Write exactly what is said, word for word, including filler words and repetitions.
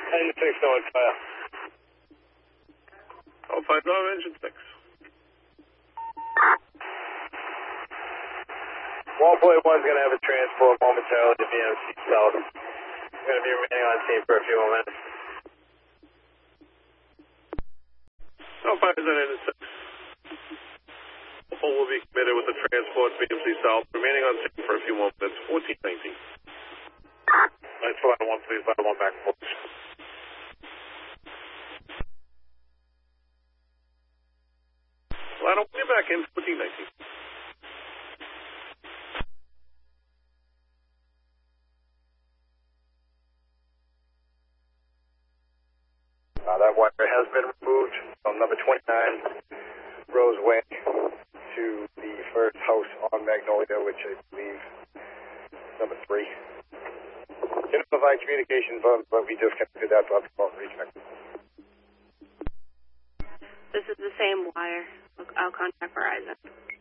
Engine six going fire. Oh, five Bravo, engine six. Wallboy one's going to have a transport momentarily to B M C South. We're going to be remaining on scene for a few more minutes. Oh, five is on engine six. Full will be committed with the transport B M C South, remaining on scene for a few more minutes. fourteen nineteen. Nice flight one, please. Flight one back and forth. Flight one, you're back in. fourteen nineteen. Uh, that wire has been removed from number twenty-nine Rose Way to the first house on Magnolia, which I believe is number three. Didn't provide communications, but, but we disconnected that, so I'll be calling reconnect. This is the same wire. I'll, I'll contact Verizon.